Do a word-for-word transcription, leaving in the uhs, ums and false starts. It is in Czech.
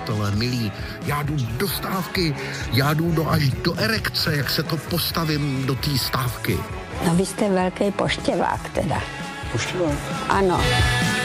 přátelé, milí, já jdu do stávky, já jdu do, až do erekce, jak se to postavím do té stávky. No vy jste velký poštěvák teda. Poštěvák? Ano.